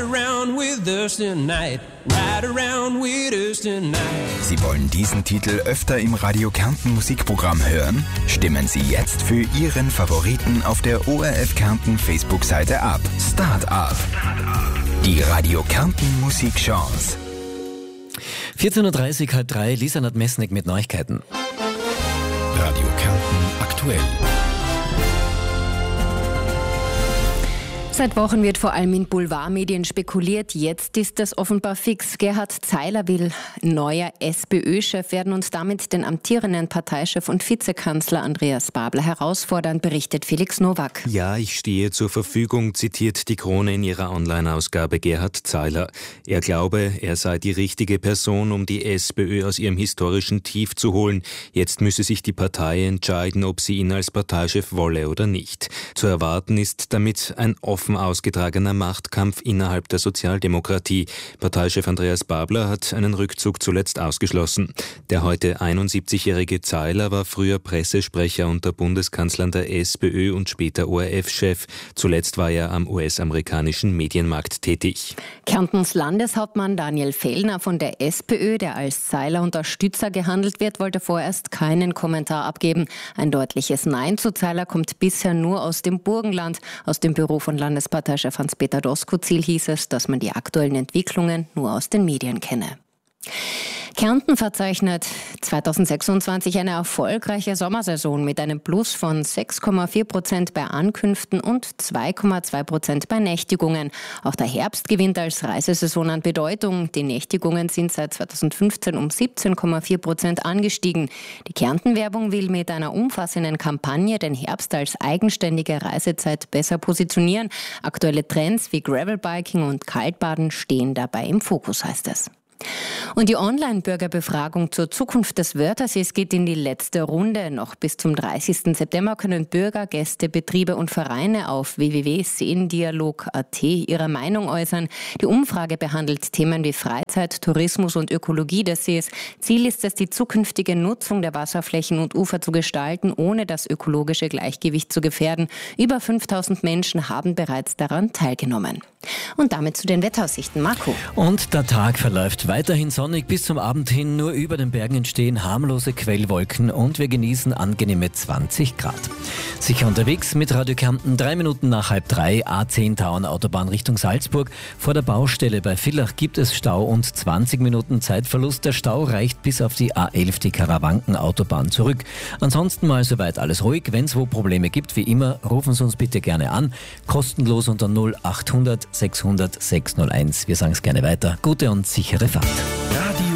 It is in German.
around with us tonight. Ride around with us tonight. Sie wollen diesen Titel öfter im Radio Kärnten Musikprogramm hören? Stimmen Sie jetzt für Ihren Favoriten auf der ORF Kärnten Facebook-Seite ab. Start up. Die Radio Kärnten Musikchance. 14.30 Uhr, halb drei, Lisa Nadmesnik mit Neuigkeiten. Radio Kärnten aktuell. Seit Wochen wird vor allem in Boulevardmedien spekuliert. Jetzt ist es offenbar fix. Gerhard Zeiler will neuer SPÖ-Chef werden und damit den amtierenden Parteichef und Vizekanzler Andreas Babler herausfordern, berichtet Felix Nowak. Ja, ich stehe zur Verfügung, zitiert die Krone in ihrer Online-Ausgabe Gerhard Zeiler. Er glaube, er sei die richtige Person, um die SPÖ aus ihrem historischen Tief zu holen. Jetzt müsse sich die Partei entscheiden, ob sie ihn als Parteichef wolle oder nicht. Zu erwarten ist damit ein offen ausgetragener Machtkampf innerhalb der Sozialdemokratie. Parteichef Andreas Babler hat einen Rückzug zuletzt ausgeschlossen. Der heute 71-jährige Zeiler war früher Pressesprecher unter Bundeskanzlern der SPÖ und später ORF-Chef. Zuletzt war er am US-amerikanischen Medienmarkt tätig. Kärntens Landeshauptmann Daniel Fellner von der SPÖ, der als Zeiler-Unterstützer gehandelt wird, wollte vorerst keinen Kommentar abgeben. Ein deutliches Nein zu Zeiler kommt bisher nur aus dem Burgenland. Aus dem Büro von Landesparteichef Hans-Peter Doskozil hieß es, dass man die aktuellen Entwicklungen nur aus den Medien kenne. Kärnten verzeichnet 2026 eine erfolgreiche Sommersaison mit einem Plus von 6,4% bei Ankünften und 2,2% bei Nächtigungen. Auch der Herbst gewinnt als Reisesaison an Bedeutung. Die Nächtigungen sind seit 2015 um 17,4% angestiegen. Die Kärnten-Werbung will mit einer umfassenden Kampagne den Herbst als eigenständige Reisezeit besser positionieren. Aktuelle Trends wie Gravelbiking und Kaltbaden stehen dabei im Fokus, heißt es. Und die Online-Bürgerbefragung zur Zukunft des Wörthersees geht in die letzte Runde. Noch bis zum 30. September können Bürger, Gäste, Betriebe und Vereine auf www.seendialog.at ihre Meinung äußern. Die Umfrage behandelt Themen wie Freizeit, Tourismus und Ökologie des Sees. Ziel ist es, die zukünftige Nutzung der Wasserflächen und Ufer zu gestalten, ohne das ökologische Gleichgewicht zu gefährden. Über 5000 Menschen haben bereits daran teilgenommen. Und damit zu den Wetteraussichten. Marco. Und der Tag verläuft weiterhin sonnig. Bis zum Abend hin nur über den Bergen entstehen harmlose Quellwolken und wir genießen angenehme 20 Grad. Sicher unterwegs mit Radio Kärnten, 3 Minuten nach halb drei, A10 Tauern Autobahn Richtung Salzburg. Vor der Baustelle bei Villach gibt es Stau und 20 Minuten Zeitverlust. Der Stau reicht bis auf die A11, die Karawanken-Autobahn zurück. Ansonsten mal soweit alles ruhig. Wenn es wo Probleme gibt, wie immer, rufen Sie uns bitte gerne an. Kostenlos unter 0800 600 601. Wir sagen es gerne weiter. Gute und sichere Fahrt.